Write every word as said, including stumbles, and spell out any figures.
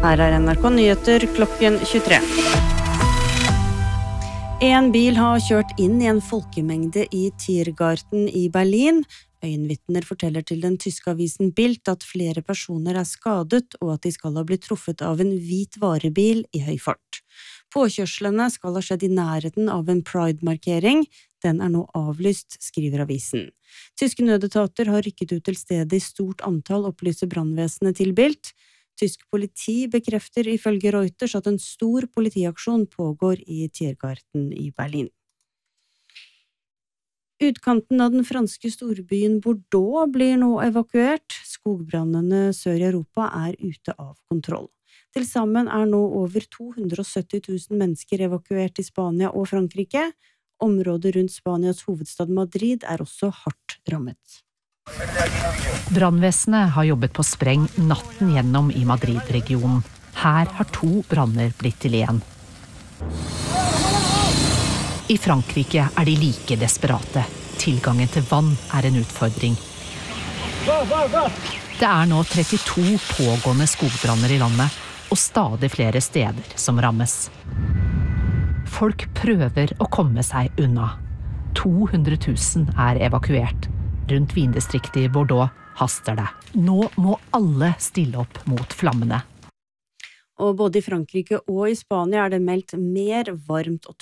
Her er N R K Nyheter klokken tjuetre. En bil har kjørt inn i en folkemengde i Tiergarten i Berlin. Øyenvitner forteller til den tyske avisen Bild at flere personer er skadet, og at de skal ha blitt truffet av en hvit varebil i høy fart. Påkjørslene skal ha skjedd i nærheten av en Pride-markering. Den er nå avlyst, skriver avisen. Tyske nødetater har rykket ut til stedet i stort antall, opplyser brannvesenet til Bild. Tysk politi bekrefter ifølge Reuters at en stor politiaksjon pågår i Tiergarten i Berlin. Utkanten av den franske storbyen Bordeaux blir nå evakuert. Skogbrannene sør i Europa er ute av kontroll. Til sammen er nå over to hundre og sytti tusen mennesker evakuert i Spania og Frankrike. Området rundt Spanias hovedstad Madrid er også hardt rammet. Brannvesenet har jobbet på spreng natten gjennom i Madrid-regionen. Her har to branner blitt til én. I Frankrike er de like desperate. Tilgangen til vann er en utfordring. Det er nå trettito pågående skogbranner i landet, og stadig flere steder som rammes. Folk prøver å komme seg unna. to hundre tusen er evakuert. Rundt vindistriktet i Bordeaux haster det. Nå må alle stille opp mot flammene. Og både i Frankrike og i Spania er det meldt mer varmt og